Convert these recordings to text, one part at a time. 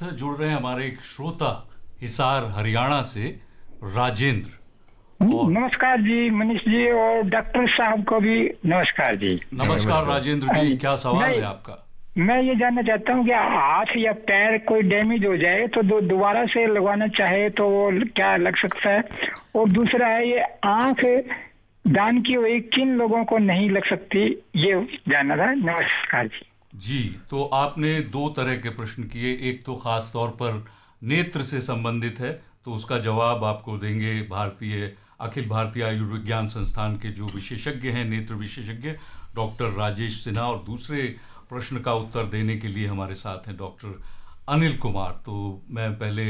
साथ जुड़ रहे हैं हमारे एक श्रोता हिसार हरियाणा से राजेंद्र। और नमस्कार जी मनीष जी, और डॉक्टर साहब को भी नमस्कार जी। नमस्कार राजेंद्र जी, क्या सवाल है आपका? मैं ये जानना चाहता हूँ कि हाथ या पैर कोई डैमेज हो जाए तो दोबारा से लगवाना चाहे तो वो क्या लग सकता है? और दूसरा है, ये आंख दान की हुई किन लोगों को नहीं लग सकती, ये जानना था। नमस्कार जी। जी, तो आपने दो तरह के प्रश्न किए। एक तो खास तौर पर नेत्र से संबंधित है, तो उसका जवाब आपको देंगे अखिल भारतीय आयुर्विज्ञान संस्थान के जो विशेषज्ञ हैं, नेत्र विशेषज्ञ डॉक्टर राजेश सिन्हा। और दूसरे प्रश्न का उत्तर देने के लिए हमारे साथ हैं डॉक्टर अनिल कुमार। तो मैं पहले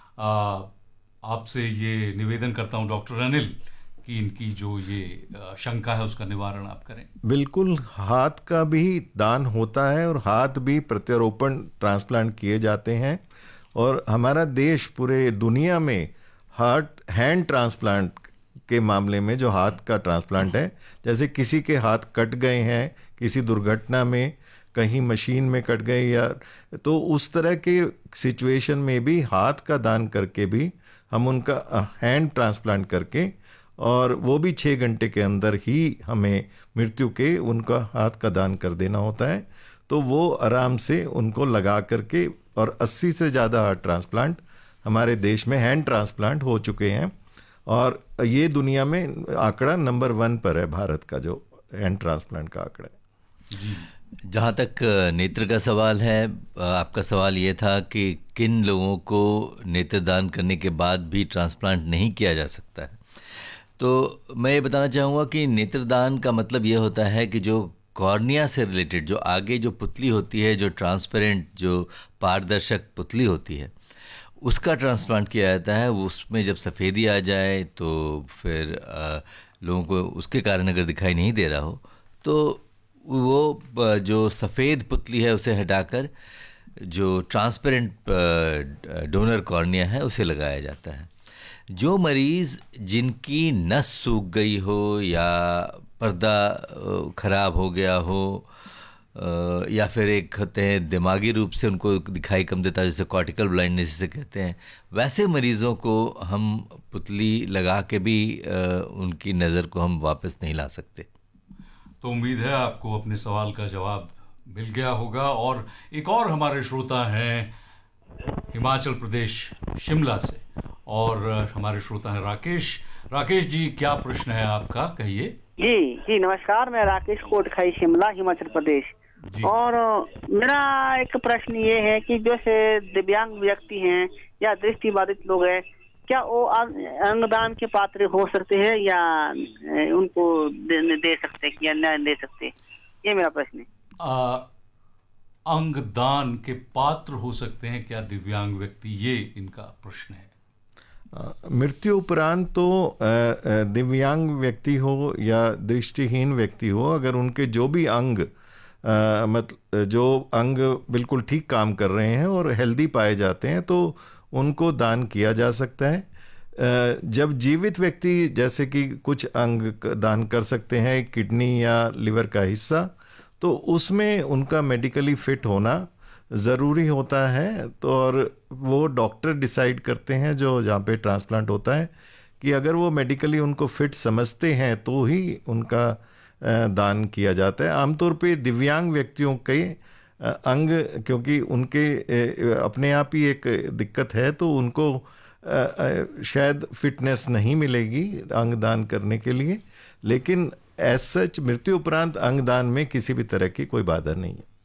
आपसे ये निवेदन करता हूं डॉक्टर अनिल कि इनकी जो ये शंका है उसका निवारण आप करें। बिल्कुल, हाथ का भी दान होता है और हाथ भी प्रत्यारोपण ट्रांसप्लांट किए जाते हैं। और हमारा देश पूरे दुनिया में हैंड ट्रांसप्लांट के मामले में जो हाथ का ट्रांसप्लांट है, जैसे किसी के हाथ कट गए हैं किसी दुर्घटना में, कहीं मशीन में कट गए, या तो उस तरह के सिचुएशन में भी हाथ का दान करके भी हम उनका हैंड ट्रांसप्लांट करके, और वो भी 6 घंटे के अंदर ही हमें मृत्यु के उनका हाथ का दान कर देना होता है। तो वो आराम से उनको लगा करके, और 80 से ज़्यादा हार्ट ट्रांसप्लांट हमारे देश में हैंड ट्रांसप्लांट हो चुके हैं। और ये दुनिया में आंकड़ा नंबर 1 पर है, भारत का जो हैंड ट्रांसप्लांट का आंकड़ा है जी। जहाँ तक नेत्र का सवाल है, आपका सवाल ये था कि किन लोगों को नेत्रदान करने के बाद भी ट्रांसप्लांट नहीं किया जा सकता है। तो मैं ये बताना चाहूँगा कि नेत्रदान का मतलब ये होता है कि जो कॉर्निया से रिलेटेड, जो आगे जो पुतली होती है, जो ट्रांसपेरेंट, जो पारदर्शक पुतली होती है, उसका ट्रांसप्लांट किया जाता है। उसमें जब सफ़ेदी आ जाए तो फिर लोगों को उसके कारण अगर दिखाई नहीं दे रहा हो तो वो जो सफ़ेद पुतली है उसे हटाकर जो ट्रांसपेरेंट डोनर कॉर्निया है उसे लगाया जाता है। जो मरीज़ जिनकी नस सूख गई हो या पर्दा ख़राब हो गया हो, या फिर एक होते हैं दिमागी रूप से उनको दिखाई कम देता है, जैसे कॉर्टिकल ब्लाइंडनेस जिसे कहते हैं, वैसे मरीज़ों को हम पुतली लगा के भी उनकी नज़र को हम वापस नहीं ला सकते। तो उम्मीद है आपको अपने सवाल का जवाब मिल गया होगा। और एक और हमारे श्रोता हैं हिमाचल प्रदेश शिमला से, और हमारे श्रोता हैं राकेश। राकेश जी, क्या प्रश्न है आपका, कहिए। जी नमस्कार, मैं राकेश कोटखाई, शिमला, हिमाचल प्रदेश। और मेरा एक प्रश्न ये है कि जैसे दिव्यांग व्यक्ति हैं या दृष्टिबाधित लोग हैं, क्या वो अंगदान के पात्र हो सकते हैं या उनको दे सकते हैं या न दे सकते? ये मेरा प्रश्न है। अंगदान के पात्र हो सकते हैं क्या दिव्यांग व्यक्ति, ये इनका प्रश्न है। मृत्यु उपरांत तो दिव्यांग व्यक्ति हो या दृष्टिहीन व्यक्ति हो, अगर उनके जो भी अंग मतलब जो अंग बिल्कुल ठीक काम कर रहे हैं और हेल्दी पाए जाते हैं तो उनको दान किया जा सकता है। जब जीवित व्यक्ति जैसे कि कुछ अंग दान कर सकते हैं, किडनी या लिवर का हिस्सा, तो उसमें उनका मेडिकली फिट होना ज़रूरी होता है। तो और वो डॉक्टर डिसाइड करते हैं जो जहाँ पे ट्रांसप्लांट होता है कि अगर वो मेडिकली उनको फिट समझते हैं तो ही उनका दान किया जाता है। आमतौर पे दिव्यांग व्यक्तियों के अंग, क्योंकि उनके अपने आप ही एक दिक्कत है, तो उनको शायद फिटनेस नहीं मिलेगी अंग दान करने के लिए, लेकिन एज सच मृत्यु उपरांत अंग दान में किसी भी तरह की कोई बाधा नहीं है।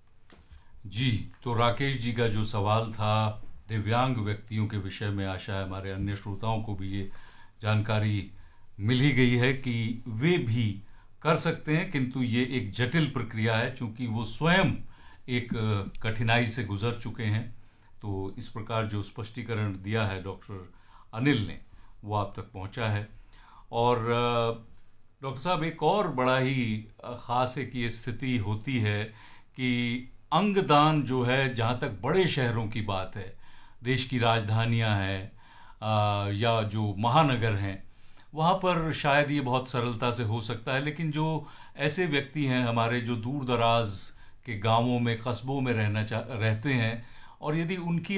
जी, तो राकेश जी का जो सवाल था दिव्यांग व्यक्तियों के विषय में, आशा है हमारे अन्य श्रोताओं को भी ये जानकारी मिल ही गई है कि वे भी कर सकते हैं, किंतु ये एक जटिल प्रक्रिया है चूंकि वो स्वयं एक कठिनाई से गुजर चुके हैं। तो इस प्रकार जो स्पष्टीकरण दिया है डॉक्टर अनिल ने वो आप तक पहुंचा है। और डॉक्टर साहब, एक और बड़ा ही ख़ास एक ये स्थिति होती है कि अंगदान जो है, जहाँ तक बड़े शहरों की बात है, देश की राजधानियाँ हैं या जो महानगर हैं, वहाँ पर शायद ये बहुत सरलता से हो सकता है। लेकिन जो ऐसे व्यक्ति हैं हमारे जो दूर दराज के गांवों में, कस्बों में रहते हैं, और यदि उनकी